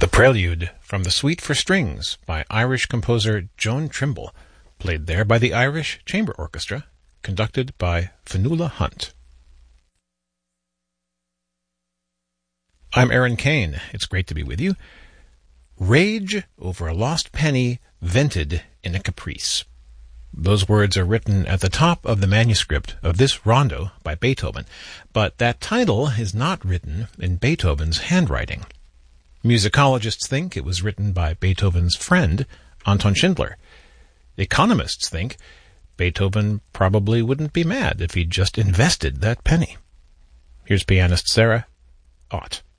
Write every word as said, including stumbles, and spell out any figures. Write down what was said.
The Prelude from the Suite for Strings by Irish composer Joan Trimble, played there by the Irish Chamber Orchestra, conducted by Fionnuala Hunt. I'm Aaron Kane. It's great to be with you. Rage over a lost penny vented in a caprice. Those words are written at the top of the manuscript of this rondo by Beethoven, but that title is not written in Beethoven's handwriting. Musicologists think it was written by Beethoven's friend, Anton Schindler. Economists think Beethoven probably wouldn't be mad if he'd just invested that penny. Here's pianist Sarah Ott.